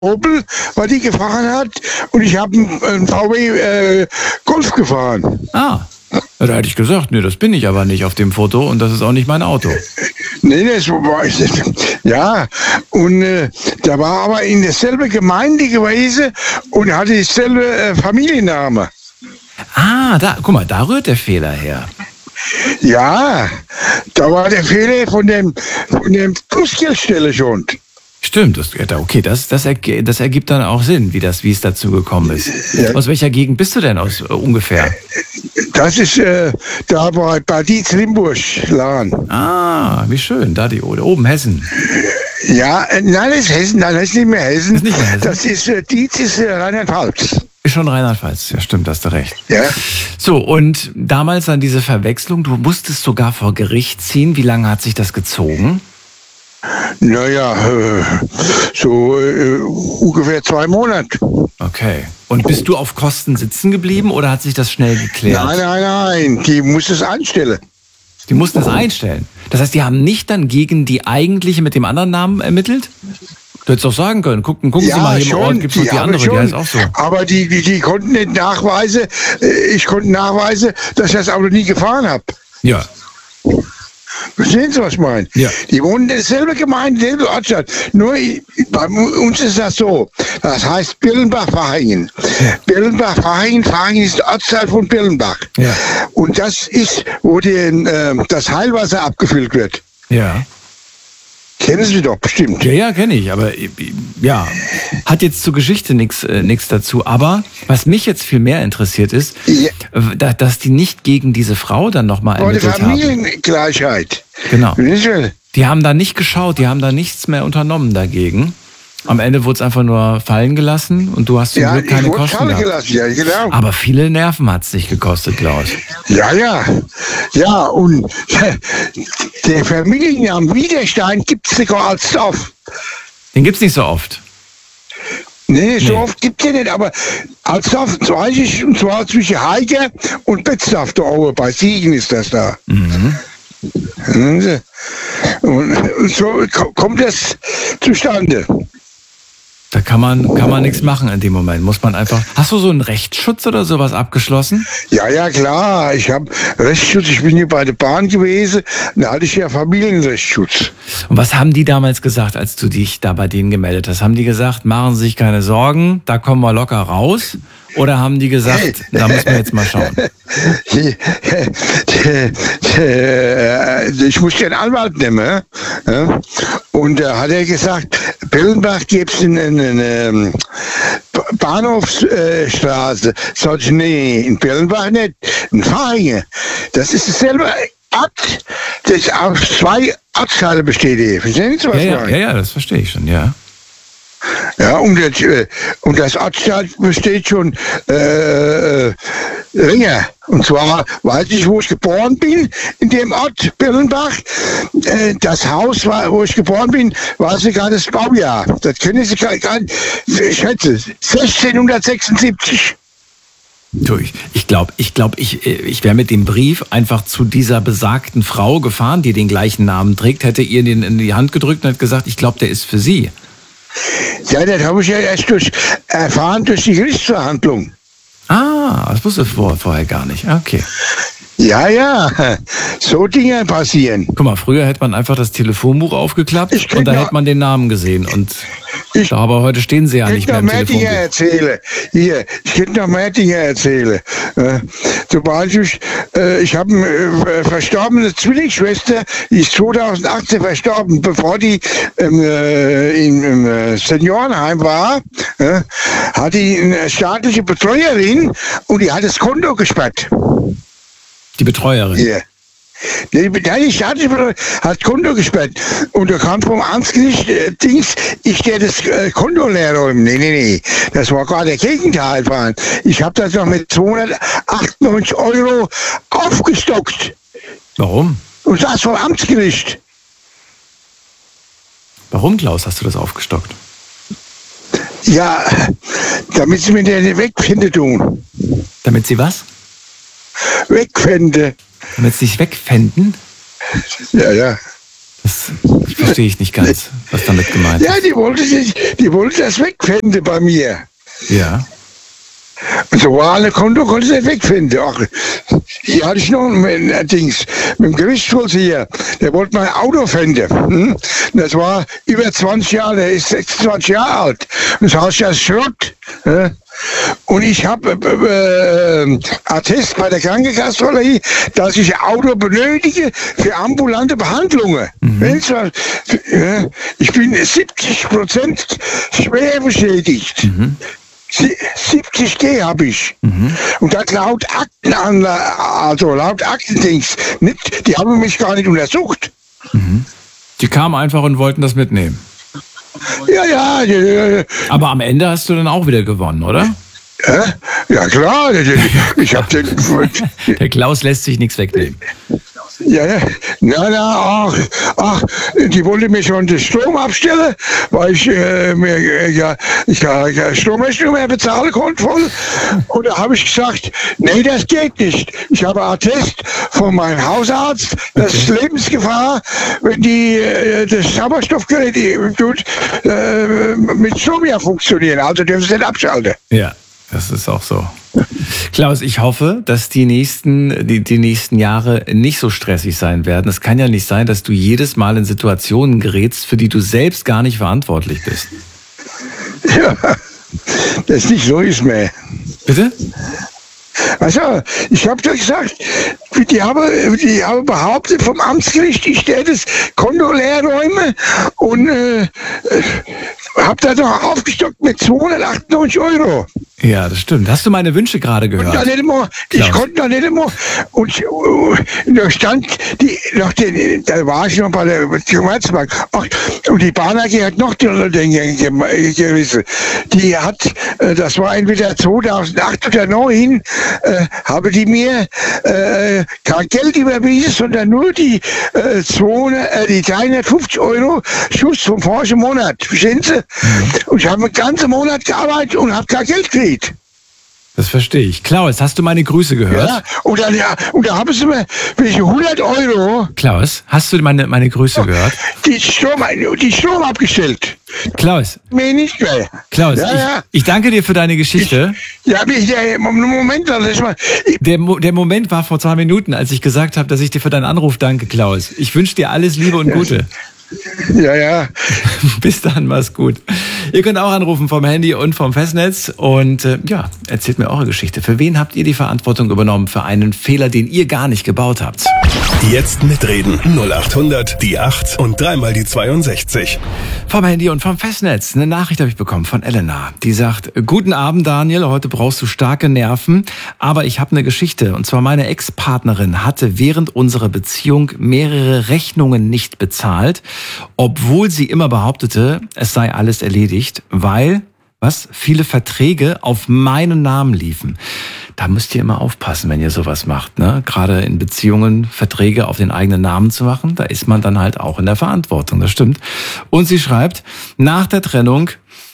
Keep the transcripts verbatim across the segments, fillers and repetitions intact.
Opel, was die gefahren hat, und ich habe einen, einen V W äh, Golf gefahren. Ah, da hätte ich gesagt, nee, das bin ich aber nicht auf dem Foto und das ist auch nicht mein Auto. Nee, das war ich nicht. Ja, und äh, da war aber in derselbe Gemeinde gewesen und hatte dieselbe äh, Familienname. Ah, da, guck mal, da rührt der Fehler her. Ja, da war der Fehler von dem, von dem Busgeldstelle schon. Stimmt, das, okay, das, das, erg- das ergibt dann auch Sinn, wie, das, wie es dazu gekommen ist. Ja. Aus welcher Gegend bist du denn aus äh, ungefähr? Das ist äh, da bei, bei Dietz Limburg, Lahn. Ah, wie schön, da die oben Hessen. Ja, äh, nein, das ist Hessen, nein, das ist nicht mehr Hessen. Das ist nicht mehr Hessen. Das ist, äh, Dietz ist äh, Rheinland-Pfalz. Ist schon Rheinland-Pfalz, ja stimmt, hast du recht. Ja. So, und damals dann diese Verwechslung, du musstest sogar vor Gericht ziehen. Wie lange hat sich das gezogen? Naja, äh, so äh, ungefähr zwei Monate. Okay. Und bist du auf Kosten sitzen geblieben oder hat sich das schnell geklärt? Nein, nein, nein, die muss es anstellen. Die mussten es einstellen. Das heißt, die haben nicht dann gegen die eigentliche mit dem anderen Namen ermittelt? Du hättest doch sagen können, gucken, gucken Sie mal hier im Ort, gibt es noch die aber andere, die heißt auch so. Aber die, die, die konnten nicht nachweisen, äh, ich konnte nachweisen, dass ich das Auto nie gefahren habe. Ja. Verstehen Sie, was ich meine? Ja. Die wohnen in derselben Gemeinde, selbe Ortschaft. Nur i- bei uns ist das so. Das heißt Birlenbach-Fahingen. Ja. Birlenbach-Fahingen, Fahingen ist der Ortsteil von Birlenbach. Ja. Und das ist, wo die, äh, das Heilwasser abgefüllt wird. Ja. Kennen Sie doch bestimmt. Ja, ja, kenne ich, aber äh, ja, hat jetzt zur Geschichte nichts äh, nix dazu. Aber was mich jetzt viel mehr interessiert ist, Ja. äh, da, dass die nicht gegen diese Frau dann nochmal Aber die ermittelt haben. Familiengleichheit. Genau. Wissen Sie? Die haben da nicht geschaut, die haben da nichts mehr unternommen dagegen. Am Ende wurde es einfach nur fallen gelassen und du hast zum Ja, Glück keine ich wurde Kosten fallen gehabt. gelassen, ja, genau. Aber viele Nerven hat es dich gekostet, Klaus. Ja, ja. Ja, und der Familienname Widerstein gibt es sogar als Dorf. Den gibt's nicht so oft. Nee, so Nee. oft gibt es ja nicht, aber als Dorf weiß ich, und zwar zwischen Heike und Betzdorf da oben, bei Siegen ist das da. Mhm. Hören Sie? Und so ko- kommt das zustande. Da kann man, kann man nichts machen in dem Moment. Muss man einfach. Hast du so einen Rechtsschutz oder sowas abgeschlossen? Ja, ja, klar. Ich habe Rechtsschutz. Ich bin hier bei der Bahn gewesen. Da hatte ich ja Familienrechtsschutz. Und was haben die damals gesagt, als du dich da bei denen gemeldet hast? Haben die gesagt, machen Sie sich keine Sorgen, da kommen wir locker raus? Oder haben die gesagt, da müssen wir jetzt mal schauen? Ich muss den Anwalt nehmen. ja. Und da hat er gesagt, Bellenbach gibt es eine, eine Bahnhofsstraße. Sag ich, nee, in Bellenbach nicht, in Fahingen. Das ist dasselbe Ort, das aus zwei Ortsteile besteht hier. Verstehen Sie, was Ja, ich ja, meine? ja, ja, das verstehe ich schon, ja. Ja, und das, äh, und das Ortsteil besteht schon äh, äh, länger. Und zwar weiß ich, wo ich geboren bin, in dem Ort Birlenbach. Äh, das Haus, war, wo ich geboren bin, war sogar das Baujahr. Das können Sie gar gar nicht schätzen. sechzehnhundertsechsundsiebzig. Du, ich ich glaube, ich, glaub, ich, äh, ich wäre mit dem Brief einfach zu dieser besagten Frau gefahren, die den gleichen Namen trägt, hätte ihr den in die Hand gedrückt und hat gesagt, ich glaube, der ist für Sie. Ja, das habe ich ja erst durch, erfahren durch die Gerichtsverhandlung. Ah, das wusste ich vor, vorher gar nicht. Okay. Ja, ja, so Dinge passieren. Guck mal, früher hätte man einfach das Telefonbuch aufgeklappt Ich kenn und da ja- hätte man den Namen gesehen. Und Ich- da, aber heute stehen sie ja Ich nicht könnte mehr noch im mehr Dinge Telefonbuch. erzählen. Hier, ich könnte noch mehr Dinge erzählen. Äh, zum Beispiel, äh, ich habe eine äh, verstorbene Zwillingsschwester, die ist zweitausendachtzehn verstorben, bevor die ähm, äh, im, im äh, Seniorenheim war, äh, hat die eine staatliche Betreuerin und die hat das Konto gesperrt. Die Betreuerin. Hier. Die, die staatliche Betreuerin hat das Konto gesperrt. Und da kam vom Amtsgericht äh, Dings, ich der das äh, Konto leer räumen. Nee, nee, nee. Das war gar der Gegenteil. Mann. Ich habe das noch mit zweihundertachtundneunzig Euro aufgestockt. Warum? Und das vom Amtsgericht. Warum, Klaus, hast du das aufgestockt? Ja, damit sie mir den wegfinden tun. Damit sie was? Wegfinden. Damit sie sich wegfänden? Ja, ja. Das verstehe ich nicht ganz. was damit gemeint ist. Ja, die wollte, sich, die wollte das wegfinden bei mir. Ja. Und so war eine Konto, konnte sie nicht wegfinden. Ach, hier hatte ich noch ein, ein Dings mit dem Gerichtsschutz hier. Der wollte mein Auto finden. Hm? Das war über zwanzig Jahre, der ist sechsundzwanzig Jahre alt. Und das heißt ja Schrott. Hm? Und ich habe äh, äh, Attest bei der Krankenkasse, dass ich ein Auto benötige für ambulante Behandlungen. Mhm. Äh, ich bin siebzig Prozent schwer beschädigt. Mhm. siebzig G habe ich. Mhm. Und das laut Akten, also laut Aktendings, nicht, die haben mich gar nicht untersucht. Mhm. Die kamen einfach und wollten das mitnehmen. Ja, ja, ja. Aber am Ende hast du dann auch wieder gewonnen, oder? Ja, ja klar. Ich hab den. Der Klaus lässt sich nichts wegnehmen. Ja, ja, na, na, ach, ach, die wollte mir schon den Strom abstellen, weil ich äh, mir äh, ja, ich ja, ja Stromrechnung mehr bezahlen konnte voll. Und da habe ich gesagt, nee, das geht nicht. Ich habe Attest von meinem Hausarzt, das ist Lebensgefahr, wenn die äh, das Sauerstoffgerät tut, äh, mit Strom ja funktionieren. Also dürfen sie nicht abschalten. Ja. Das ist auch so. Klaus, ich hoffe, dass die nächsten, die, die nächsten Jahre nicht so stressig sein werden. Es kann ja nicht sein, dass du jedes Mal in Situationen gerätst, für die du selbst gar nicht verantwortlich bist. Ja, das nicht so ist mehr. Bitte? Also, ich habe doch gesagt, die haben, die haben behauptet vom Amtsgericht, ich werde das Konto leer räumen und äh, habe da doch aufgestockt mit zweihundertachtundneunzig Euro. Ja, das stimmt. Hast du meine Wünsche gerade gehört? Da nicht immer, ich konnte da nicht immer. Und uh, da stand, die, noch den, da war ich noch bei der Commerzbank. Ach, und die Bahn A G hat noch die Dinge gerissen. Die hat, äh, das war entweder zweitausendacht oder neun, äh, habe die mir äh, kein Geld überwiesen, sondern nur die, äh, zweihundert, äh, die dreihundertfünfzig Euro Schuss vom vorigen Monat. Verstehen Sie? Mhm. Und ich habe einen ganzen Monat gearbeitet und habe kein Geld gekriegt. Das verstehe ich. Klaus, hast du meine Grüße gehört? Ja, und dann, ja, und da haben sie mir welche hundert Euro. Klaus, hast du meine, meine Grüße gehört? Die Strom, die Strom abgestellt. Klaus. Mir nicht mehr. Klaus, ja, ich, ja. ich danke dir für deine Geschichte. Ich, ja, ich, ja, Moment, das mal. Ich, der, der Moment war vor zwei Minuten, als ich gesagt habe, dass ich dir für deinen Anruf danke, Klaus. Ich wünsche dir alles Liebe und Gute. Ja, ja. Bis dann, mach's gut. Ihr könnt auch anrufen vom Handy und vom Festnetz und äh, ja, erzählt mir eure Geschichte. Für wen habt ihr die Verantwortung übernommen für einen Fehler, den ihr gar nicht gebaut habt? Jetzt mitreden. null acht hundert, die acht und dreimal die zweiundsechzig. Vom Handy und vom Festnetz. Eine Nachricht habe ich bekommen von Elena. Die sagt, guten Abend Daniel, heute brauchst du starke Nerven, aber ich habe eine Geschichte. Und zwar meine Ex-Partnerin hatte während unserer Beziehung mehrere Rechnungen nicht bezahlt, obwohl sie immer behauptete, es sei alles erledigt, weil, was, viele Verträge auf meinen Namen liefen. Da müsst ihr immer aufpassen, wenn ihr sowas macht, ne? Gerade in Beziehungen Verträge auf den eigenen Namen zu machen, da ist man dann halt auch in der Verantwortung, das stimmt. Und sie schreibt, nach der Trennung,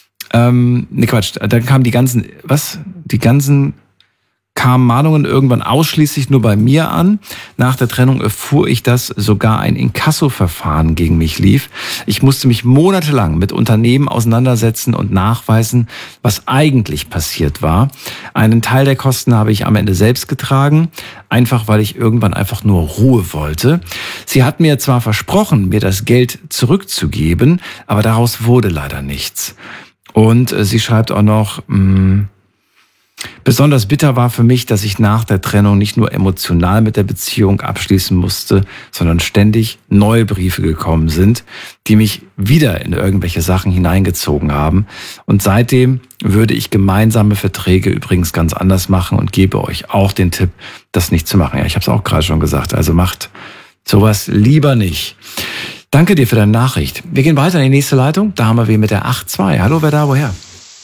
ähm, ne Quatsch, dann kamen die ganzen, was, die ganzen kamen Mahnungen irgendwann ausschließlich nur bei mir an. Nach der Trennung erfuhr ich, dass sogar ein Inkasso-Verfahren gegen mich lief. Ich musste mich monatelang mit Unternehmen auseinandersetzen und nachweisen, was eigentlich passiert war. Einen Teil der Kosten habe ich am Ende selbst getragen, einfach weil ich irgendwann einfach nur Ruhe wollte. Sie hat mir zwar versprochen, mir das Geld zurückzugeben, aber daraus wurde leider nichts. Und sie schreibt auch noch, mh, besonders bitter war für mich, dass ich nach der Trennung nicht nur emotional mit der Beziehung abschließen musste, sondern ständig neue Briefe gekommen sind, die mich wieder in irgendwelche Sachen hineingezogen haben. Und seitdem würde ich gemeinsame Verträge übrigens ganz anders machen und gebe euch auch den Tipp, das nicht zu machen. Ja, ich habe es auch gerade schon gesagt, also macht sowas lieber nicht. Danke dir für deine Nachricht. Wir gehen weiter in die nächste Leitung. Da haben wir wen mit der acht zwei. Hallo, wer da, woher?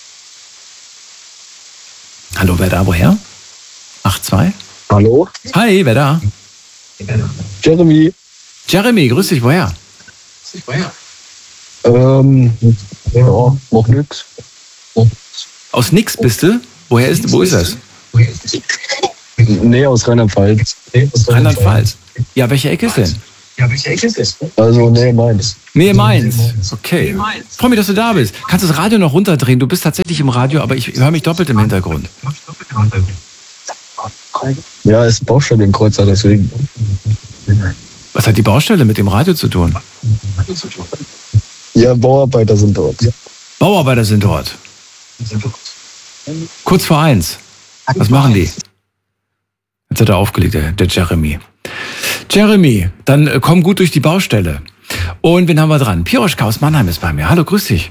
Hallo, wer da, woher? acht zwei? Hallo? Hi, wer da? Jeremy. Jeremy, grüß dich, woher? Ähm, ja, noch nix. Aus nix bist du? Woher ist, wo ist das? Nee, aus Rheinland-Pfalz. Rheinland-Pfalz. Ja, welche Ecke ist denn? Also, nee, meins. Nee, Mainz. Okay. Freue mich, dass du da bist. Kannst du das Radio noch runterdrehen? Du bist tatsächlich im Radio, aber ich höre mich doppelt im Hintergrund. Ja, ist Baustelle in Kreuzer, deswegen. Was hat die Baustelle mit dem Radio zu tun? Ja, Bauarbeiter sind dort. Bauarbeiter sind dort. Kurz vor eins. Was machen die? Jetzt hat er aufgelegt, der, der Jeremy. Jeremy, dann äh, komm gut durch die Baustelle. Und wen haben wir dran? Piroschka aus Mannheim ist bei mir. Hallo, grüß dich.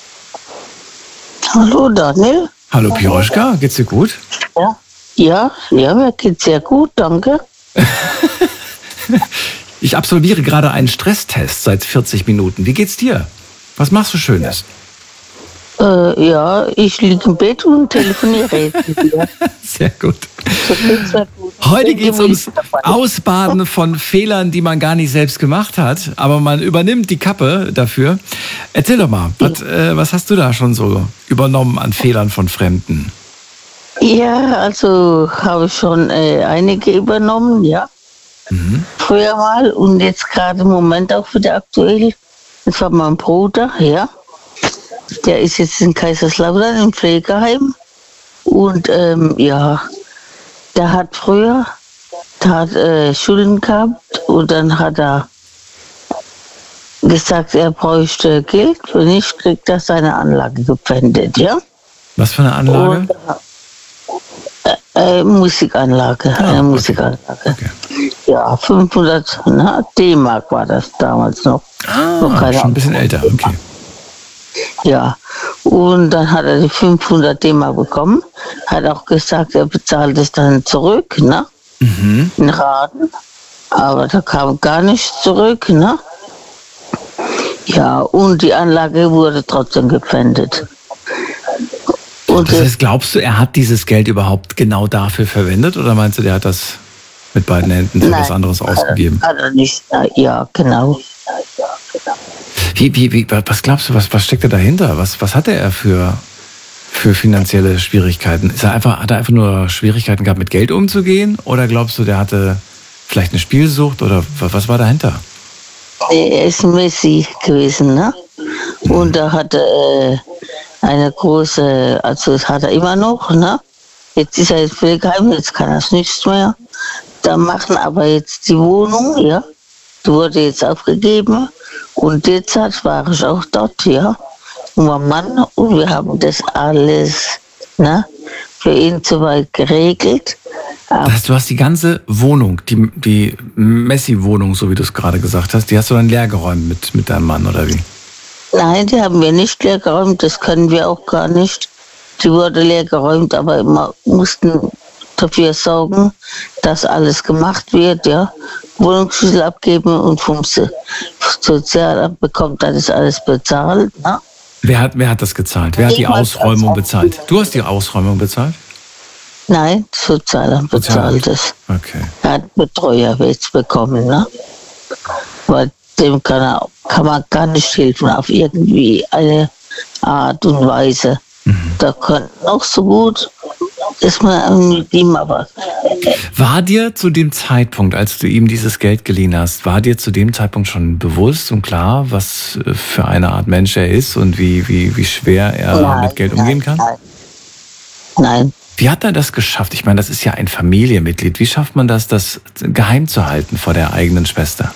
Hallo Daniel. Hallo Piroschka, geht's dir gut? Ja, ja, ja, mir geht's sehr gut, danke. Ich absolviere gerade einen Stresstest seit vierzig Minuten. Wie geht's dir? Was machst du Schönes? Äh, ja, ich liege im Bett und telefoniere mit dir. Sehr gut. So geht's mir gut. Heute geht es ums Ausbaden von Fehlern, die man gar nicht selbst gemacht hat, aber man übernimmt die Kappe dafür. Erzähl doch mal, was, äh, was hast du da schon so übernommen an Fehlern von Fremden? Ja, also habe ich schon äh, einige übernommen, ja. Mhm. Früher mal und jetzt gerade im Moment auch wieder aktuell. Das war mein Bruder, ja. Der ist jetzt in Kaiserslautern im Pflegeheim. Und ähm, ja, der hat früher, der hat äh, Schulden gehabt und dann hat er gesagt, er bräuchte Geld. Wenn nicht, kriegt er seine Anlage gepfändet, ja. Was für eine Anlage? Und, äh, äh, Musikanlage, Ah, eine okay. Musikanlage. Okay. Ja, fünfhundert na, D-Mark war das damals noch. noch Ah, keine schon ein bisschen älter, okay. Ja, und dann hat er die fünfhundert D-Mark bekommen, hat auch gesagt, er bezahlt es dann zurück, ne? Mhm. In Raten. Aber da kam gar nichts zurück, ne? Ja, und die Anlage wurde trotzdem gepfändet. Und Das heißt, glaubst du, er hat dieses Geld überhaupt genau dafür verwendet oder meinst du, der hat das mit beiden Händen für nein, was anderes ausgegeben? Hat er, hat er nicht. Ja, genau. Wie, wie, wie, was glaubst du, was, was steckt da dahinter? Was, was hatte er für, für finanzielle Schwierigkeiten? Ist er einfach, hat er einfach nur Schwierigkeiten gehabt, mit Geld umzugehen? Oder glaubst du, der hatte vielleicht eine Spielsucht? Oder was war dahinter? Er ist Messi gewesen, ne? Und da hatte äh, eine große, also das hat er immer noch, ne? Jetzt ist er jetzt Pflegeheim, jetzt kann er es nicht mehr. Da machen aber jetzt die Wohnung, ja? Die wurde jetzt aufgegeben. Und jetzt war ich auch dort, ja? Und mein Mann, und wir haben das alles, ne? Für ihn soweit geregelt. Das heißt, du hast die ganze Wohnung, die, die Messi-Wohnung, so wie du es gerade gesagt hast, die hast du dann leer geräumt mit, mit deinem Mann, oder wie? Nein, die haben wir nicht leer geräumt, das können wir auch gar nicht. Die wurde leer geräumt, aber wir mussten dafür sorgen, dass alles gemacht wird, ja. Wohnungsschlüssel abgeben und vom Sozialamt bekommt er das alles bezahlt, ne? Wer hat, wer hat das gezahlt? Wer hat die Ausräumung bezahlt? Du hast die Ausräumung bezahlt? Nein, das Sozialamt bezahlt es. Okay. Er hat Betreuer jetzt bekommen, ne? Weil dem kann, er, kann man gar nicht helfen, auf irgendwie eine Art und Weise. Mhm. Da kann auch so gut, ist man mit ihm aber. War dir zu dem Zeitpunkt, als du ihm dieses Geld geliehen hast, war dir zu dem Zeitpunkt schon bewusst und klar, was für eine Art Mensch er ist und wie, wie, wie schwer er Nein, mit Geld umgehen kann? Nein. Nein. Wie hat er das geschafft? Ich meine, das ist ja ein Familienmitglied. Wie schafft man das, das geheim zu halten vor der eigenen Schwester?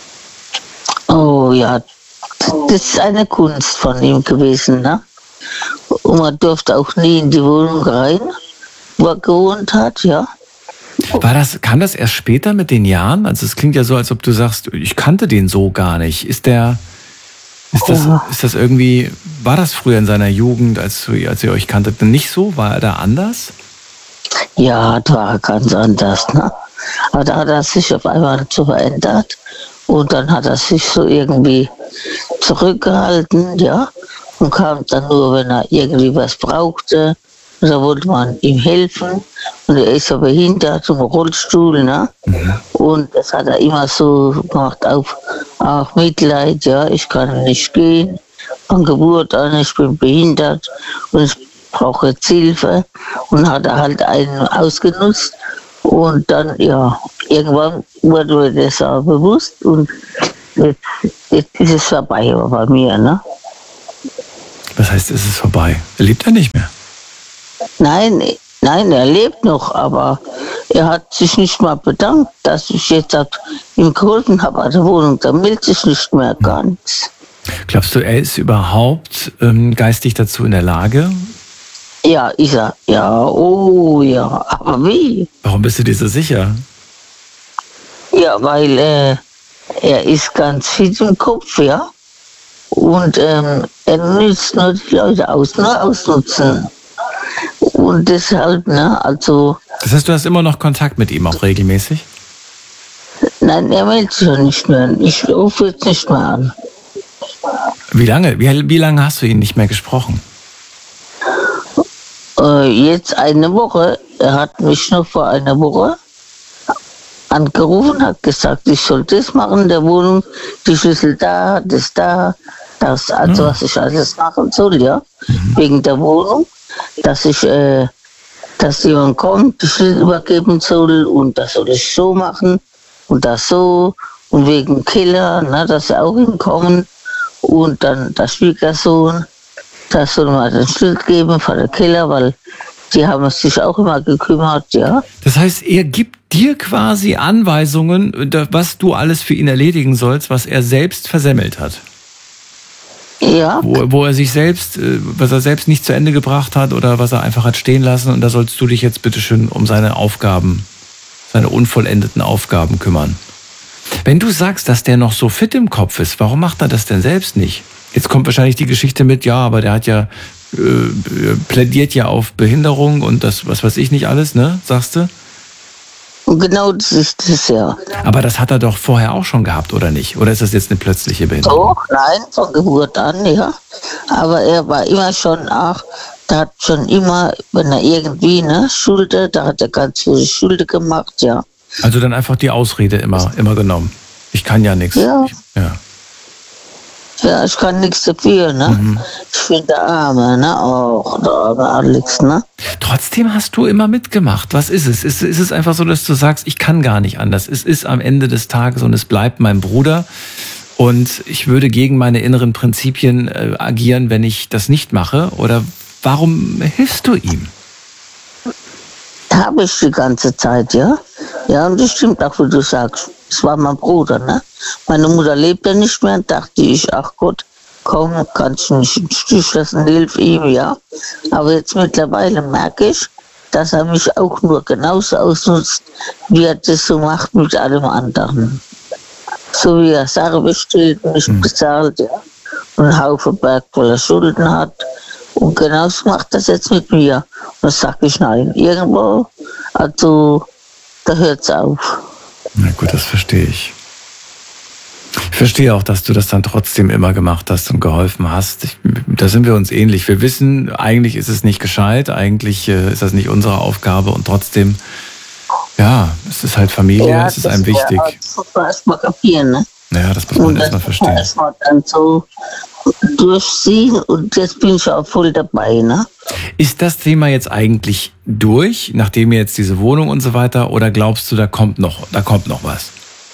Oh ja, das ist eine Kunst von ihm gewesen, ne? Und man durfte auch nie in die Wohnung rein, wo er gewohnt hat, ja. War das, kam das erst später mit den Jahren? Also es klingt ja so, als ob du sagst, ich kannte den so gar nicht. Ist der, ist das, Ja. ist das irgendwie, war das früher in seiner Jugend, als, du, als ihr euch kanntet, nicht so? War er da anders? Ja, das war ganz anders, ne? Aber da hat er sich auf einmal so verändert und dann hat er sich so irgendwie zurückgehalten, ja, und kam dann nur, wenn er irgendwie was brauchte. Und da wollte man ihm helfen und er ist ja behindert im Rollstuhl, ne? Mhm. Und das hat er immer so gemacht, auf auch Mitleid, ja, ich kann nicht gehen, von Geburt an, ich bin behindert und ich brauche jetzt Hilfe. Und hat er halt einen ausgenutzt und dann, ja, irgendwann wurde mir das auch bewusst und jetzt, jetzt ist es vorbei bei mir, ne? Was heißt, es ist vorbei? Er lebt ja nicht mehr. Nein, nein, er lebt noch, aber er hat sich nicht mal bedankt, dass ich jetzt ihm geholfen habe an der Wohnung. Da meldet sich nicht mehr ganz. Glaubst du, er ist überhaupt ähm, geistig dazu in der Lage? Ja, ist er. Ja, oh ja. Aber wie? Warum bist du dir so sicher? Ja, weil äh, er ist ganz fit im Kopf, ja. Und ähm, er nützt nur die Leute aus, nur ausnutzen. Und deshalb, ne, also... Das heißt, du hast immer noch Kontakt mit ihm, auch regelmäßig? Nein, er meldet sich ja nicht mehr. Ich rufe jetzt nicht mehr an. Wie lange? Wie, wie lange hast du ihn nicht mehr gesprochen? Äh, jetzt eine Woche. Er hat mich noch vor einer Woche angerufen, hat gesagt, ich soll das machen in der Wohnung, die Schlüssel da, das da, das, also Mhm. was ich alles machen soll, ja, wegen der Wohnung, dass ich, äh, dass jemand kommt, die Schlüssel übergeben soll und das soll ich so machen und das so und wegen Keller, ne, dass sie auch hinkommen und dann der Schwiegersohn, das soll man den Schlüssel geben von der Keller, weil die haben sich auch immer gekümmert, ja. Das heißt, er gibt dir quasi Anweisungen, was du alles für ihn erledigen sollst, was er selbst versemmelt hat. Ja, Wo, wo er sich selbst, äh, was er selbst nicht zu Ende gebracht hat oder was er einfach hat stehen lassen. Und da sollst du dich jetzt bitteschön um seine Aufgaben, seine unvollendeten Aufgaben kümmern. Wenn du sagst, dass der noch so fit im Kopf ist, warum macht er das denn selbst nicht? Jetzt kommt wahrscheinlich die Geschichte mit, ja, aber der hat ja, äh, plädiert ja auf Behinderung und das, was weiß ich nicht alles, ne, sagst du? und genau das ist das, ja. Aber das hat er doch vorher auch schon gehabt, oder nicht? Oder ist das jetzt eine plötzliche Behinderung? Doch, nein, von Geburt an, ja. Aber er war immer schon auch, der hat schon immer, wenn er irgendwie, ne, Schulde, da hat er ganz viele Schulde gemacht, ja. Also dann einfach die Ausrede immer, immer genommen. Ich kann ja nichts. Ja. Ich, ja. Ja, ich kann nichts dafür, ne. Mhm. Ich bin der Arme, ne, auch, der arme Alex, ne. Trotzdem hast du immer mitgemacht. Was ist es? Ist, ist es einfach so, dass du sagst, ich kann gar nicht anders? Es ist am Ende des Tages und es bleibt mein Bruder. Und ich würde gegen meine inneren Prinzipien äh, agieren, wenn ich das nicht mache. Oder warum hilfst du ihm? Habe ich die ganze Zeit, ja. Ja, und das stimmt auch, wie du sagst. Das war mein Bruder, ne. Meine Mutter lebt ja nicht mehr, dachte ich, ach Gott, komm, kannst du nicht im Stich lassen, hilf ihm, ja. Aber jetzt mittlerweile merke ich, dass er mich auch nur genauso ausnutzt, wie er das so macht mit allem anderen. So wie er Sachen bestellt, nicht Mhm. bezahlt, ja. Und einen Haufen Berg, weil er Schulden hat. Und genauso macht das jetzt mit mir. Und dann sag ich nein. Irgendwo, also, da hört's auf. Na gut, das verstehe ich. Ich verstehe auch, dass du das dann trotzdem immer gemacht hast und geholfen hast. Ich, da sind wir uns ähnlich. Wir wissen, eigentlich ist es nicht gescheit, eigentlich äh, ist das nicht unsere Aufgabe und trotzdem, ja, es ist halt Familie, es ist einem wichtig. Ja, das muss man erstmal kapieren, ne? Ja, das muss man Und das erstmal muss man verstehen. erstmal dann so durchziehen und jetzt bin ich auch voll dabei, ne? Ist das Thema jetzt eigentlich durch, nachdem ihr jetzt diese Wohnung und so weiter, oder glaubst du, da kommt noch, da kommt noch was?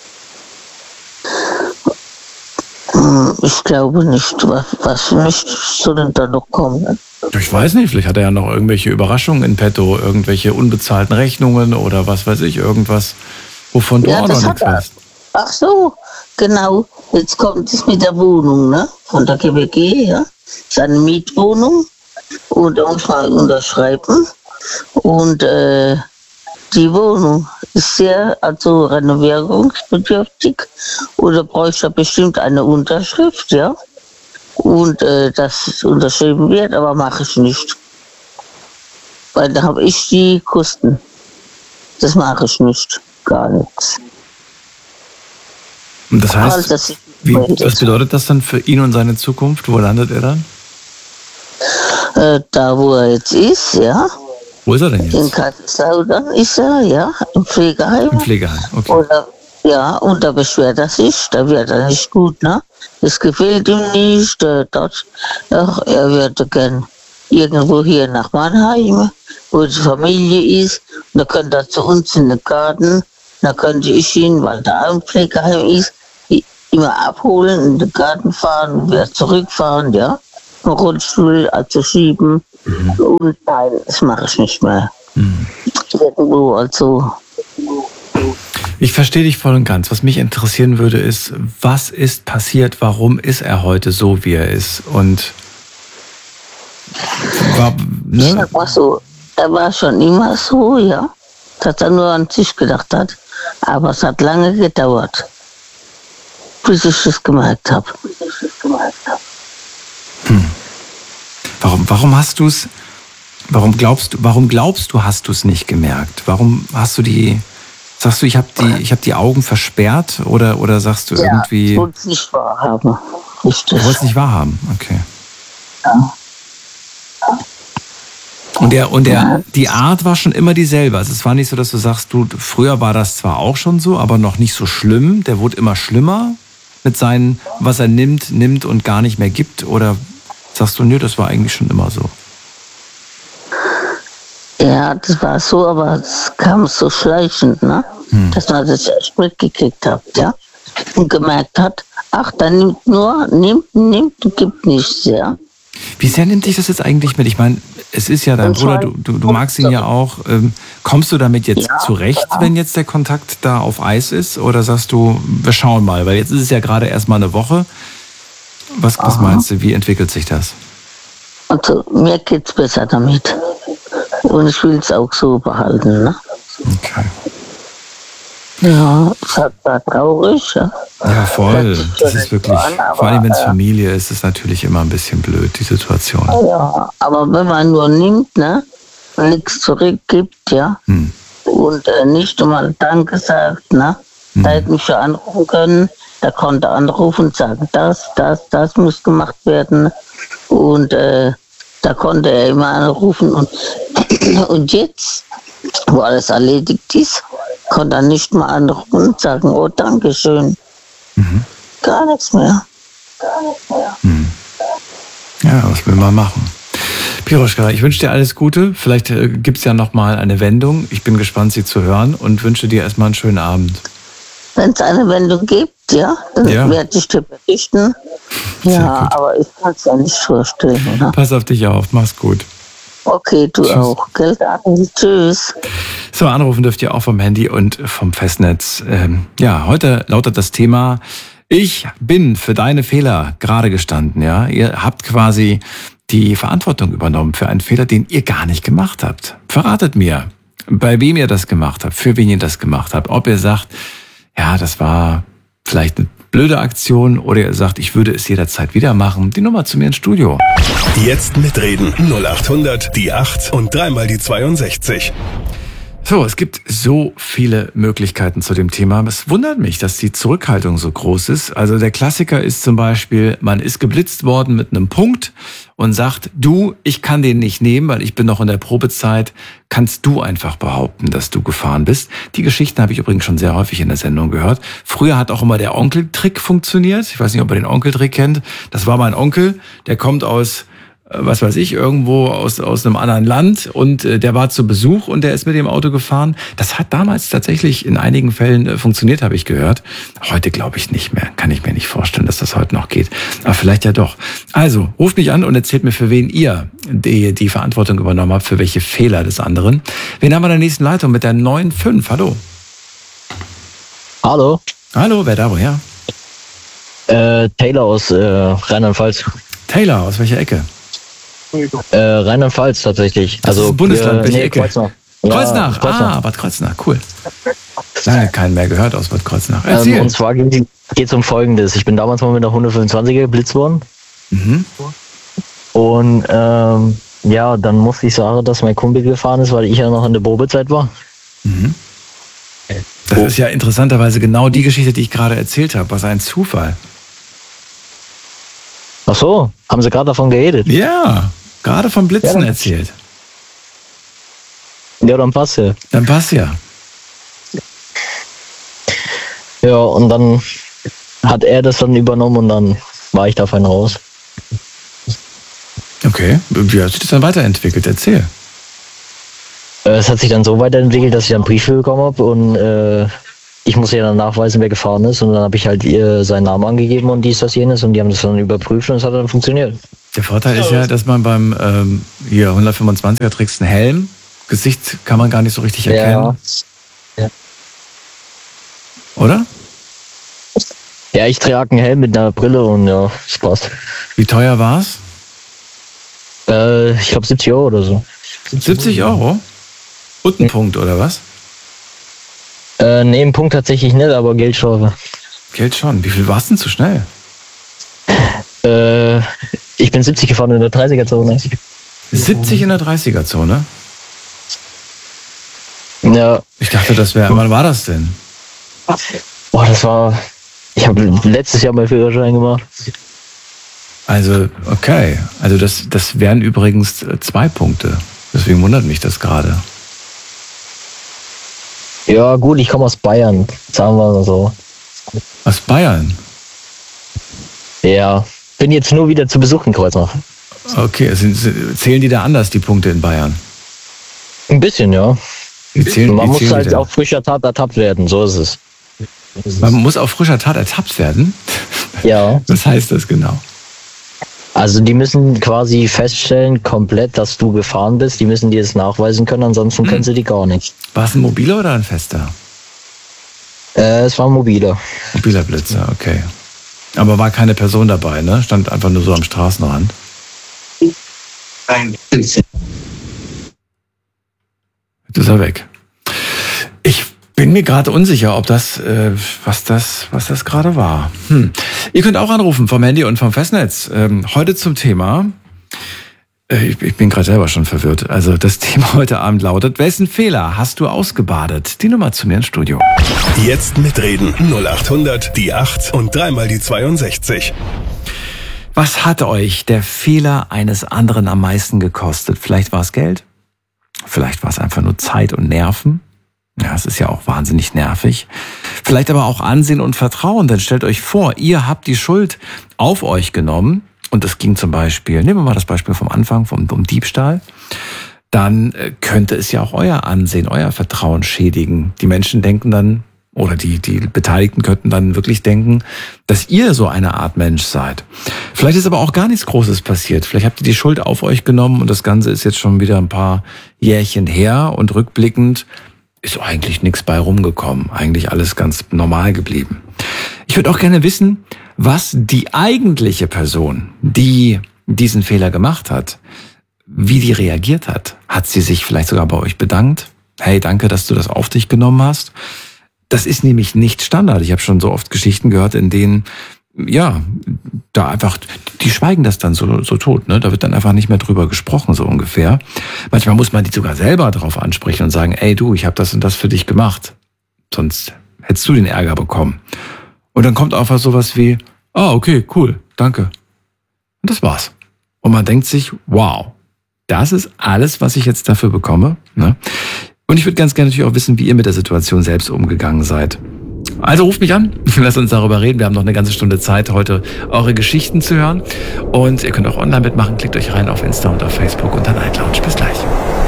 Hm, Ich glaube nicht. Was, was für mich soll denn da noch kommen? Ich weiß nicht, vielleicht hat er ja noch irgendwelche Überraschungen in petto, irgendwelche unbezahlten Rechnungen oder was weiß ich, irgendwas, wovon du Ja, auch das noch hat nichts er. weißt. Ach so, genau. Jetzt kommt es mit der Wohnung, ne? Von der G B G, ja. Seine Mietwohnung. Und da muss man unterschreiben. Und äh, die Wohnung ist sehr, also renovierungsbedürftig. Und da bräuchte er bestimmt eine Unterschrift, ja. Und äh, das unterschrieben wird, aber mache ich nicht. Weil da habe ich die Kosten. Das mache ich nicht. Gar nichts. Und das heißt, Also, das ist wie, was bedeutet das dann für ihn und seine Zukunft? Wo landet er dann? äh, da, wo er jetzt ist, ja. Wo ist er denn In jetzt? Kassel dann ist er, ja, im Pflegeheim. Im Pflegeheim, okay. Oder, ja, und da beschwert er sich, da wird er nicht gut, ne? Das gefällt ihm nicht, äh, dort, ach, er würde gern irgendwo hier nach Mannheim, wo die Familie ist, und da könnte er zu uns in den Garten, dann könnte ich ihn, weil da ein Pflegeheim ist, immer abholen, in den Garten fahren, wieder zurückfahren, ja. Einen Rollstuhl also schieben. Mhm. Und nein, das mache ich nicht mehr. Mhm. Irgendwo, also. Ich verstehe dich voll und ganz. Was mich interessieren würde, ist, was ist passiert? Warum ist er heute so, wie er ist? Und war, ne? Ich sag mal so, er war schon immer so, ja. Dass er nur an sich gedacht hat. Aber es hat lange gedauert, bis ich das gemerkt habe. Hm. Warum, warum hast du es, warum glaubst du, warum glaubst du, hast du es nicht gemerkt? Warum hast du die, sagst du, ich habe die, ich habe die Augen versperrt oder, oder sagst du ja, irgendwie? Ich wollte es nicht wahrhaben. Richtig. Du wolltest es nicht wahrhaben, okay. Ja. Und der, und der, die Art war schon immer dieselbe. Also es war nicht so, dass du sagst, du, früher war das zwar auch schon so, aber noch nicht so schlimm. Der wurde immer schlimmer mit seinen, was er nimmt, nimmt und gar nicht mehr gibt. Oder sagst du, nö, das war eigentlich schon immer so? Ja, das war so, aber es kam so schleichend, ne? Hm. Dass man das echt mitgekriegt hat, ja? Und gemerkt hat, ach, der nimmt nur, nimmt, nimmt und gibt nichts, ja? Wie sehr nimmt dich das jetzt eigentlich mit? Ich meine, es ist ja dein Bruder, du, du, du magst ihn ja auch. Ähm, kommst du damit jetzt ja, zurecht, ja. wenn jetzt der Kontakt da auf Eis ist? Oder sagst du, wir schauen mal, weil jetzt ist es ja gerade erst mal eine Woche. Was, was meinst du, wie entwickelt sich das? Also, mir geht's besser damit. Und ich will es auch so behalten, ne? Okay. Ja, es war traurig, ja. Ja, voll. Das ist wirklich, vor allem wenn es Familie ist, ist es natürlich immer ein bisschen blöd, die Situation. Ja, aber wenn man nur nimmt, ne, und nichts zurückgibt, ja, hm. und äh, nicht einmal Danke sagt, ne, hm. da hätte mich schon anrufen können, da konnte anrufen und sagen, das, das, das muss gemacht werden. Und äh, da konnte er immer anrufen. Und, und jetzt, wo alles erledigt ist, konnte er nicht mal anrufen und sagen, oh, danke schön. Mhm. Gar nichts mehr. Gar nichts mehr. Mhm. Ja, was will man machen? Piroschka, ich wünsche dir alles Gute. Vielleicht äh, gibt es ja nochmal eine Wendung. Ich bin gespannt, sie zu hören und wünsche dir erstmal einen schönen Abend. Wenn es eine Wendung gibt, ja, dann ja. werde ich dir berichten. Ja, aber ich kann es ja nicht vorstellen. Ne? Pass auf dich auf, mach's gut. Okay, du Tschüss. auch. Geld an. Tschüss. So, anrufen dürft ihr auch vom Handy und vom Festnetz. Ähm, ja, heute lautet das Thema, ich bin für deine Fehler gerade gestanden. Ja, ihr habt quasi die Verantwortung übernommen für einen Fehler, den ihr gar nicht gemacht habt. Verratet mir, bei wem ihr das gemacht habt, für wen ihr das gemacht habt. Ob ihr sagt, ja, das war vielleicht eine blöde Aktion, oder ihr sagt, ich würde es jederzeit wieder machen. Die Nummer zu mir ins Studio. Jetzt mitreden. null acht hundert, die acht und dreimal die zweiundsechzig. So, es gibt so viele Möglichkeiten zu dem Thema. Es wundert mich, dass die Zurückhaltung so groß ist. Also der Klassiker ist zum Beispiel, man ist geblitzt worden mit einem Punkt und sagt, du, ich kann den nicht nehmen, weil ich bin noch in der Probezeit. Kannst du einfach behaupten, dass du gefahren bist? Die Geschichten habe ich übrigens schon sehr häufig in der Sendung gehört. Früher hat auch immer der Onkeltrick funktioniert. Ich weiß nicht, ob ihr den Onkeltrick kennt. Das war mein Onkel, der kommt aus, was weiß ich, irgendwo aus, aus einem anderen Land und äh, der war zu Besuch und der ist mit dem Auto gefahren. Das hat damals tatsächlich in einigen Fällen äh, funktioniert, habe ich gehört. Heute glaube ich nicht mehr. Kann ich mir nicht vorstellen, dass das heute noch geht. Aber vielleicht ja doch. Also, ruft mich an und erzählt mir, für wen ihr die, die Verantwortung übernommen habt, für welche Fehler des anderen. Wen haben wir in der nächsten Leitung mit der neun fünf? Hallo. Hallo. Hallo, wer da, woher? Äh, Taylor aus äh, Rheinland-Pfalz. Taylor, aus welcher Ecke? Äh, Rheinland-Pfalz tatsächlich. Das also ist ein Bundesland, äh, welche nee, Ecke? Kreuznach. Kreuznach. Ja, Kreuznach. Ah, Bad Kreuznach, cool. Lange keinen mehr gehört aus Bad Kreuznach. Ähm, und zwar geht es um Folgendes. Ich bin damals mal mit der hundertfünfundzwanziger geblitzt worden. Mhm. Und ähm, ja, dann musste ich sagen, dass mein Kumpel gefahren ist, weil ich ja noch in der Probezeit war. Mhm. Das ist ja interessanterweise genau die Geschichte, die ich gerade erzählt habe. Was ein Zufall. Ach so, haben Sie gerade davon geredet? Ja, gerade vom Blitzen ja, erzählt. Ja, dann passt ja. Dann passt ja. Ja, und dann hat er das dann übernommen und dann war ich da fein raus. Okay, wie hat sich das dann weiterentwickelt? Erzähl. Es hat sich dann so weiterentwickelt, dass ich einen Brief bekommen habe und äh, ich muss ja dann nachweisen, wer gefahren ist. Und dann habe ich halt ihr seinen Namen angegeben und dies, das, jenes. Und die haben das dann überprüft und es hat dann funktioniert. Der Vorteil ist ja, dass man beim ähm, hier hundertfünfundzwanziger trägst einen Helm. Gesicht kann man gar nicht so richtig erkennen. Ja. Ja. Oder? Ja, ich trage einen Helm mit einer Brille und ja, das passt. Wie teuer war's? Äh, ich glaube siebzig Euro oder so. siebzig Euro? Und ein Punkt, oder was? Äh, nee, ein Punkt tatsächlich nicht, aber Geldstrafe. Geld schon. Wie viel war's denn zu schnell? Äh, ich bin siebzig gefahren in der dreißiger-Zone. siebzig in der dreißiger-Zone? Ja. Ich dachte, das wäre. Wann war das denn? Boah, das war. Ich habe letztes Jahr meinen Führerschein gemacht. Also, okay. Also das, das wären übrigens zwei Punkte. Deswegen wundert mich das gerade. Ja, gut, ich komme aus Bayern. Sagen wir mal so. Aus Bayern? Ja. Bin jetzt nur wieder zu Besuch in Kreuznach. Okay, sind, zählen die da anders, die Punkte in Bayern? Ein bisschen, ja. Wie zählen, Man wie muss zählen halt die auf frischer Tat ertappt werden, so ist es. Man muss auf frischer Tat ertappt werden? Ja. Was heißt das genau? Also die müssen quasi feststellen, komplett, dass du gefahren bist. Die müssen dir das nachweisen können, ansonsten hm. können sie die gar nicht. War es ein mobiler oder ein fester? Äh, es war ein mobiler. Mobiler Blitzer, okay. Aber war keine Person dabei, ne? Stand einfach nur so am Straßenrand. Nein. Jetzt ist er weg. Ich bin mir gerade unsicher, ob das, äh, was das, was das gerade war. Hm. Ihr könnt auch anrufen vom Handy und vom Festnetz. Ähm, heute zum Thema, äh, ich, ich bin gerade selber schon verwirrt. Also das Thema heute Abend lautet, wessen Fehler hast du ausgebadet? Die Nummer zu mir ins Studio. Jetzt mitreden. null acht hundert, die acht und dreimal die zweiundsechzig. Was hat euch der Fehler eines anderen am meisten gekostet? Vielleicht war es Geld? Vielleicht war es einfach nur Zeit und Nerven? Ja, es ist ja auch wahnsinnig nervig. Vielleicht aber auch Ansehen und Vertrauen, denn stellt euch vor, ihr habt die Schuld auf euch genommen und es ging zum Beispiel, nehmen wir mal das Beispiel vom Anfang, vom, vom Diebstahl, dann könnte es ja auch euer Ansehen, euer Vertrauen schädigen. Die Menschen denken dann, oder die, die Beteiligten könnten dann wirklich denken, dass ihr so eine Art Mensch seid. Vielleicht ist aber auch gar nichts Großes passiert. Vielleicht habt ihr die Schuld auf euch genommen und das Ganze ist jetzt schon wieder ein paar Jährchen her und rückblickend ist eigentlich nichts bei rumgekommen. Eigentlich alles ganz normal geblieben. Ich würde auch gerne wissen, was die eigentliche Person, die diesen Fehler gemacht hat, wie die reagiert hat. Hat sie sich vielleicht sogar bei euch bedankt? Hey, danke, dass du das auf dich genommen hast. Das ist nämlich nicht Standard. Ich habe schon so oft Geschichten gehört, in denen, ja, da einfach, die schweigen das dann so, so tot, ne? Da wird dann einfach nicht mehr drüber gesprochen, so ungefähr. Manchmal muss man die sogar selber drauf ansprechen und sagen, ey du, ich habe das und das für dich gemacht. Sonst hättest du den Ärger bekommen. Und dann kommt einfach sowas wie, ah, okay, cool, danke. Und das war's. Und man denkt sich, wow, das ist alles, was ich jetzt dafür bekomme, ne? Und ich würde ganz gerne natürlich auch wissen, wie ihr mit der Situation selbst umgegangen seid. Also ruft mich an, lasst uns darüber reden. Wir haben noch eine ganze Stunde Zeit, heute eure Geschichten zu hören. Und ihr könnt auch online mitmachen. Klickt euch rein auf Insta und auf Facebook und dann Night Lounge. Bis gleich.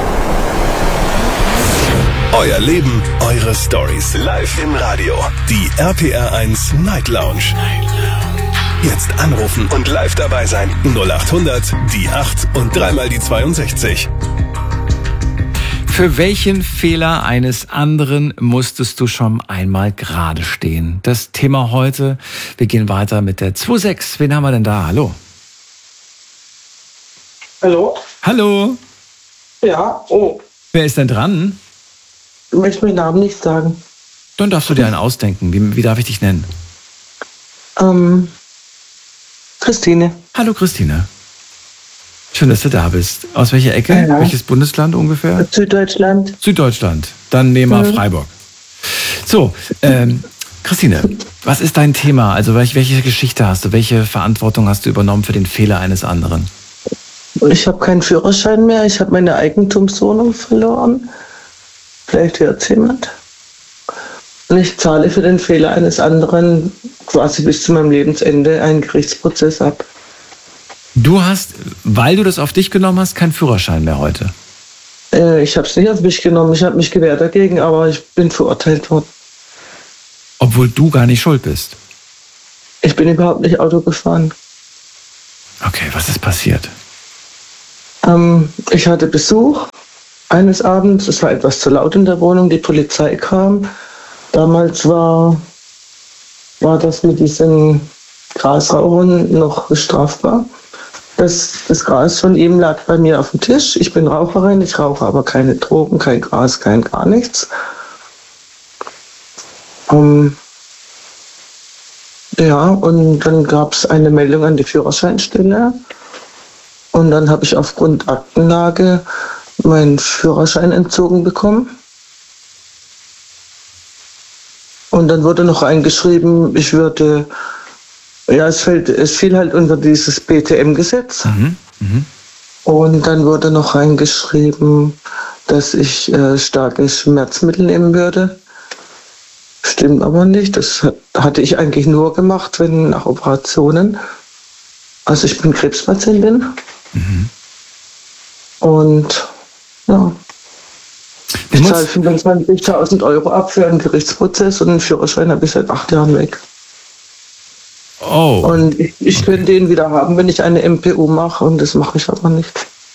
Euer Leben, eure Stories. Live im Radio. Die R P R eins Night Lounge. Jetzt anrufen und live dabei sein. null acht hundert, die acht und dreimal die zweiundsechzig. Für welchen Fehler eines anderen musstest du schon einmal gerade stehen? Das Thema heute. Wir gehen weiter mit der zwei sechs. Wen haben wir denn da? Hallo. Hallo? Hallo. Ja, oh. Wer ist denn dran? Ich möchte meinen Namen nicht sagen. Dann darfst du dir einen ausdenken. Wie, wie darf ich dich nennen? Ähm, Christine. Hallo Christine. Schön, dass du da bist. Aus welcher Ecke? Ja. Welches Bundesland ungefähr? Süddeutschland. Süddeutschland. Dann nehmen wir mhm. Freiburg. So, ähm, Christine, was ist dein Thema? Also welche, welche Geschichte hast du? Welche Verantwortung hast du übernommen für den Fehler eines anderen? Ich habe keinen Führerschein mehr. Ich habe meine Eigentumswohnung verloren. Vielleicht hört es jemand. Und ich zahle für den Fehler eines anderen quasi bis zu meinem Lebensende einen Gerichtsprozess ab. Du hast, weil du das auf dich genommen hast, keinen Führerschein mehr heute? Äh, ich habe es nicht auf mich genommen. Ich habe mich gewehrt dagegen, aber ich bin verurteilt worden. Obwohl du gar nicht schuld bist. Ich bin überhaupt nicht Auto gefahren. Okay, was ist passiert? Ähm, ich hatte Besuch eines Abends. Es war etwas zu laut in der Wohnung. Die Polizei kam. Damals war, war das mit diesen Grasrauchern noch strafbar. Das, das Gras von ihm lag bei mir auf dem Tisch. Ich bin Raucherin, ich rauche aber keine Drogen, kein Gras, kein gar nichts. Um, ja, und dann gab es eine Meldung an die Führerscheinstelle. Und dann habe ich aufgrund Aktenlage meinen Führerschein entzogen bekommen. Und dann wurde noch eingeschrieben, ich würde, ja, es, fällt, es fiel halt unter dieses B T M-Gesetz. Mhm. Mhm. Und dann wurde noch reingeschrieben, dass ich äh, starke Schmerzmittel nehmen würde. Stimmt aber nicht. Das hat, hatte ich eigentlich nur gemacht, wenn nach Operationen. Also ich bin Krebspatientin. Mhm. Und ja. Ich zahle fünfundzwanzigtausend Euro ab für einen Gerichtsprozess und einen Führerschein habe ich seit acht Jahren weg. Oh. Und ich, ich okay. könnte den wieder haben, wenn ich eine M P U mache, und das mache ich aber nicht.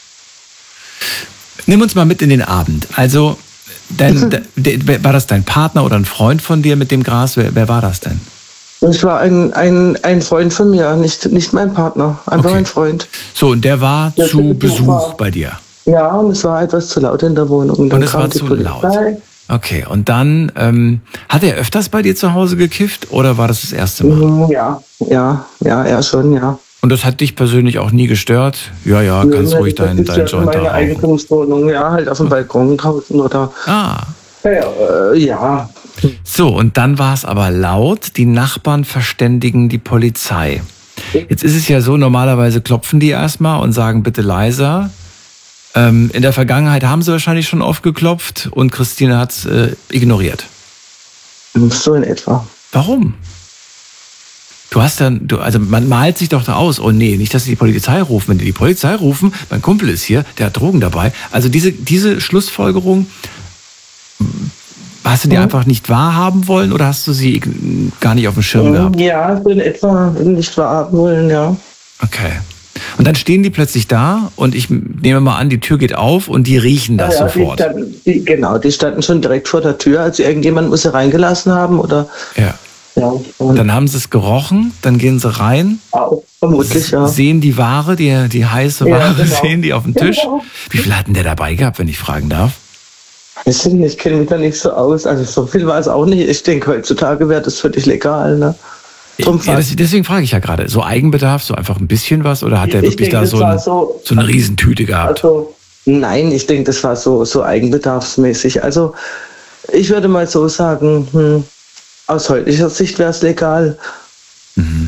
Nimm uns mal mit in den Abend. Also, dein, de, de, war das dein Partner oder ein Freund von dir mit dem Gras? Wer, wer war das denn? Das war ein, ein, ein Freund von mir, nicht, nicht mein Partner, einfach okay. ein Freund. So, und der war der zu Besuch war, bei dir? Ja, und es war etwas zu laut in der Wohnung. Und, und es war zu laut? Okay, und dann, ähm, hat er öfters bei dir zu Hause gekifft oder war das das erste Mal? Ja, ja, ja, er schon, ja. Und das hat dich persönlich auch nie gestört? Ja, ja, kannst ja, ruhig deinen dein Joint da rauchen. Meine Eigentumswohnung, ja, halt auf dem Balkon draußen oder... Ah. Ja, äh, ja. So, und dann war es aber laut, die Nachbarn verständigen die Polizei. Jetzt ist es ja so, normalerweise klopfen die erstmal und sagen, bitte leiser. Ähm, in der Vergangenheit haben sie wahrscheinlich schon oft geklopft und Christine hat es äh, ignoriert. So in etwa. Warum? Du hast dann, du, also man malt sich doch da aus, oh nee, nicht, dass sie die Polizei rufen. Wenn die die Polizei rufen, mein Kumpel ist hier, der hat Drogen dabei. Also diese, diese Schlussfolgerung, hast du die mhm. einfach nicht wahrhaben wollen oder hast du sie gar nicht auf dem Schirm gehabt? Ja, so in etwa nicht wahrhaben wollen, ja. Okay. Und dann stehen die plötzlich da und ich nehme mal an, die Tür geht auf und die riechen das ja, ja, sofort. Die standen, die, genau, die standen schon direkt vor der Tür, also irgendjemand muss sie reingelassen haben oder... Ja. Ja, und dann haben sie es gerochen, dann gehen sie rein, auch, vermutlich, ja. Sehen die Ware, die, die heiße Ware, ja, genau. Sehen die auf dem Tisch. Genau. Wie viel hat denn der dabei gehabt, wenn ich fragen darf? Ich, ich kenne mich da nicht so aus, also so viel war es auch nicht. Ich denke, heutzutage wäre das völlig legal, ne? Ja, das, deswegen frage ich ja gerade, so Eigenbedarf, so einfach ein bisschen was, oder hat der ich wirklich denke, da so, ein, so, so eine Riesentüte gehabt? Also, nein, ich denke, das war so, so eigenbedarfsmäßig. Also ich würde mal so sagen, hm, aus heutiger Sicht wäre es legal. Mhm.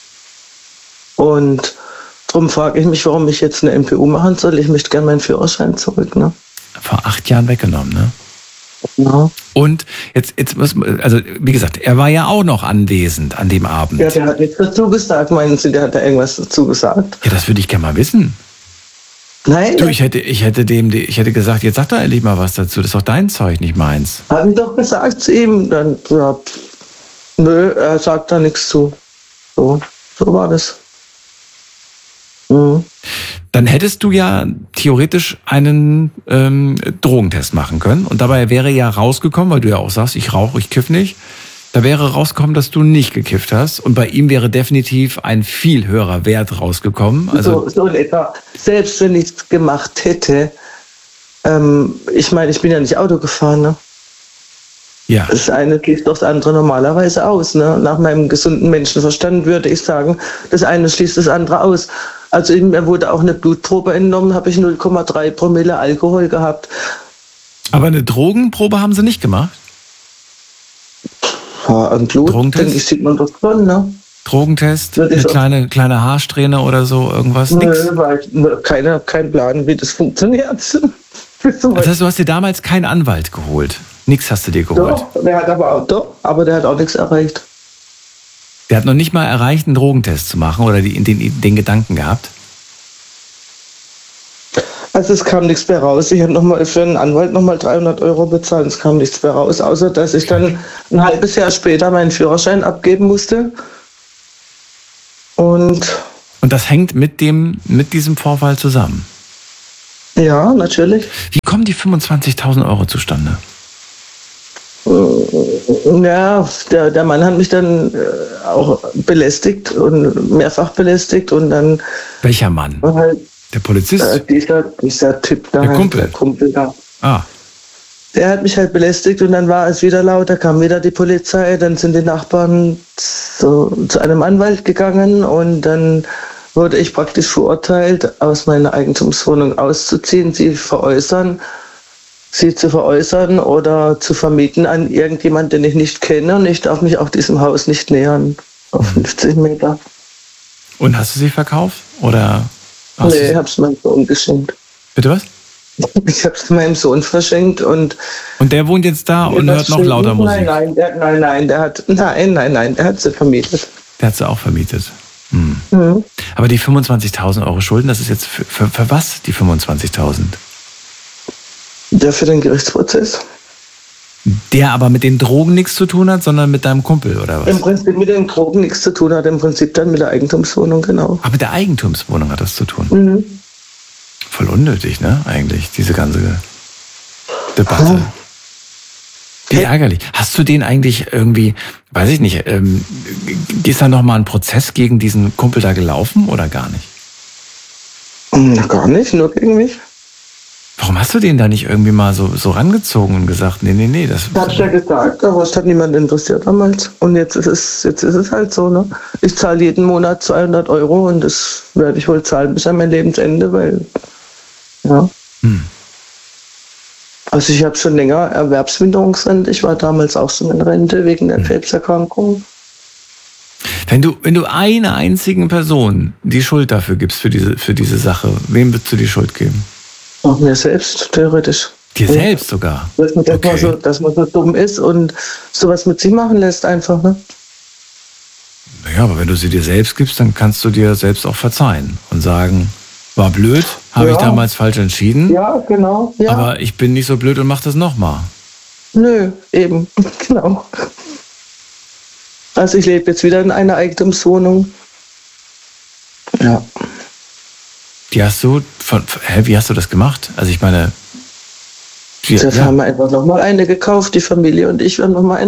Und darum frage ich mich, warum ich jetzt eine M P U machen soll. Ich möchte gerne meinen Führerschein zurück. Ne? Vor acht Jahren weggenommen, ne? Ja. Und jetzt, jetzt muss man, also wie gesagt, er war ja auch noch anwesend an dem Abend. Ja, der hat nichts dazu gesagt, meinen Sie, der hat da irgendwas dazu gesagt? Ja, das würde ich gerne mal wissen. Nein. Du, ich hätte, ich hätte dem, ich hätte gesagt, jetzt sag doch endlich mal was dazu. Das ist doch dein Zeug, nicht meins. Hab ich doch gesagt zu ihm. Dann, ja, nö, er sagt da nichts zu. So, so war das. Mhm. Dann hättest du ja theoretisch einen ähm, Drogentest machen können. Und dabei wäre ja rausgekommen, weil du ja auch sagst, ich rauche, ich kiff nicht. Da wäre rausgekommen, dass du nicht gekifft hast. Und bei ihm wäre definitiv ein viel höherer Wert rausgekommen. Also so, so in etwa. Selbst wenn ich es gemacht hätte, ähm, ich meine, ich bin ja nicht Auto gefahren, ne? Ja. Das eine schließt doch das andere normalerweise aus. Ne? Nach meinem gesunden Menschenverstand würde ich sagen, das eine schließt das andere aus. Also mir wurde auch eine Blutprobe entnommen, habe ich null Komma drei Promille Alkohol gehabt. Aber eine Drogenprobe haben sie nicht gemacht? Ja, ein Blut, denke ich, sieht man doch schon, ne? Drogentest, eine kleine, kleine Haarsträhne oder so, irgendwas? Nö, weil keine, kein Plan, wie das funktioniert. Das heißt, du hast dir damals keinen Anwalt geholt? Nichts hast du dir geholt? Doch, der hat aber auch, doch, aber der hat auch nichts erreicht. Der hat noch nicht mal erreicht, einen Drogentest zu machen oder die, den, den Gedanken gehabt? Also es kam nichts mehr raus. Ich habe noch mal für einen Anwalt nochmal dreihundert Euro bezahlt. Es kam nichts mehr raus, außer dass ich dann ein halbes Jahr später meinen Führerschein abgeben musste. Und, Und das hängt mit dem, mit diesem Vorfall zusammen? Ja, natürlich. Wie kommen die fünfundzwanzigtausend Euro zustande? Ja, der, der Mann hat mich dann äh, auch belästigt und mehrfach belästigt und dann... Welcher Mann? Halt, der Polizist? Äh, dieser, dieser Typ da. Der halt, Kumpel? Der Kumpel da. Ah. Der hat mich halt belästigt und dann war es wieder laut, da kam wieder die Polizei, dann sind die Nachbarn zu, zu einem Anwalt gegangen und dann wurde ich praktisch verurteilt, aus meiner Eigentumswohnung auszuziehen, sie veräußern, sie zu veräußern oder zu vermieten an irgendjemanden, den ich nicht kenne, und ich darf mich auch diesem Haus nicht nähern, auf fünfzig Meter. Und hast du sie verkauft? Oder hast nee, ich hab's meinem Sohn geschenkt. Bitte was? Ich hab's meinem Sohn verschenkt und... Und der wohnt jetzt da und hört noch lauter Musik? Nein, nein, der, nein, nein, der hat, nein, nein, nein, der hat sie vermietet. Der hat sie auch vermietet. Hm. Mhm. Aber die fünfundzwanzigtausend Euro Schulden, das ist jetzt für, für, für was, die fünfundzwanzigtausend? Der für den Gerichtsprozess. Der aber mit den Drogen nichts zu tun hat, sondern mit deinem Kumpel, oder was? Im Prinzip mit den Drogen nichts zu tun hat, im Prinzip dann mit der Eigentumswohnung, genau. Aber mit der Eigentumswohnung hat das zu tun. Mhm. Voll unnötig, ne, eigentlich, diese ganze Debatte. Oh. Wie ärgerlich. Hast du den eigentlich irgendwie, weiß ich nicht, ähm, ist da nochmal ein Prozess gegen diesen Kumpel da gelaufen oder gar nicht? Na, gar nicht, nur gegen mich. Warum hast du den da nicht irgendwie mal so, so rangezogen und gesagt, nee, nee, nee, das... Das hab ich ja gesagt, aber es hat niemand interessiert damals. Und jetzt ist es, jetzt ist es halt so, ne? Ich zahle jeden Monat zweihundert Euro und das werde ich wohl zahlen bis an mein Lebensende, weil, ja. Hm. Also ich habe schon länger Erwerbsminderungsrente. Ich war damals auch schon in Rente wegen der Krebserkrankung. Wenn du, wenn du einer einzigen Person die Schuld dafür gibst, für diese, für diese Sache, wem würdest du die Schuld geben? Auch mir selbst, theoretisch. Dir selbst sogar? Dass man, dass, Okay. man so, dass man so dumm ist und sowas mit sich machen lässt einfach, ne? Naja, aber wenn du sie dir selbst gibst, dann kannst du dir selbst auch verzeihen und sagen, war blöd, habe Ja. ich damals falsch entschieden, Ja, genau. Ja. aber ich bin nicht so blöd und mach das nochmal. Nö, eben, genau. Also ich lebe jetzt wieder in einer Eigentumswohnung. Ja. Die hast du, von, hä, wie hast du das gemacht? Also ich meine, die, Jetzt ja. haben wir einfach nochmal eine gekauft, die Familie und ich, wir haben nochmal eine